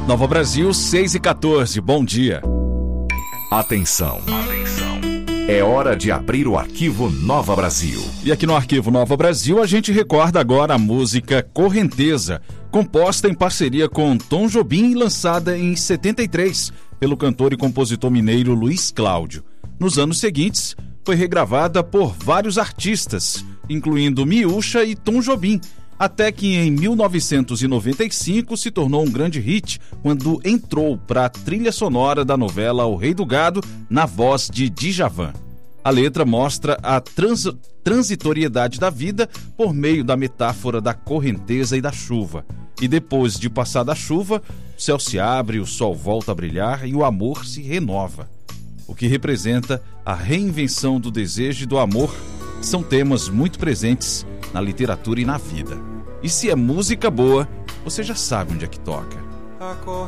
Nova Brasil, 6h14, bom dia. Atenção. É hora de abrir o arquivo Nova Brasil. E aqui no arquivo Nova Brasil a gente recorda agora a música Correnteza, composta em parceria com Tom Jobim e lançada em 73 pelo cantor e compositor mineiro Luiz Cláudio. Nos anos seguintes, foi regravada por vários artistas, incluindo Miúcha e Tom Jobim, até que em 1995 se tornou um grande hit quando entrou para a trilha sonora da novela O Rei do Gado, na voz de Djavan. A letra mostra a transitoriedade da vida por meio da metáfora da correnteza e da chuva. E depois de passar da chuva, o céu se abre, o sol volta a brilhar e o amor se renova. O que representa a reinvenção do desejo e do amor são temas muito presentes na literatura e na vida. E se é música boa, você já sabe onde é que toca.